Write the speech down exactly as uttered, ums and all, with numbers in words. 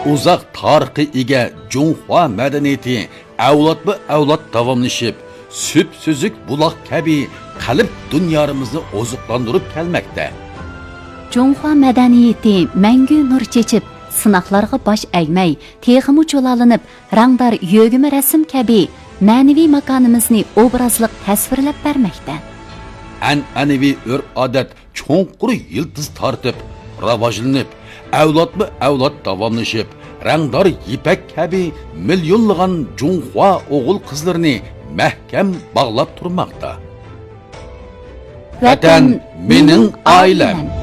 uzoq tarixi ega Junhua madaniyati avlodma avlod davomlashib, süp-süzük buloq kabi qalb dunyomizni oziqlantirib kelmoqda. Junhua madaniyati mangu nur chechib, sinoqlarga bosh egmay, texmi cho'lalinib, rangdor yo'g'imi rasm kabi ma'naviy makonimizni obrazliq tasvirlab bermoqda. An'anaviy urf-odat cho'nqur yildiz tortib, rivojlanib, avlodma avlod davomlashib, rangdor ipak kabi millionlagan Junhua o'g'il qizlarini mahkam bog'lab turmoqda. Vatan mening oilam.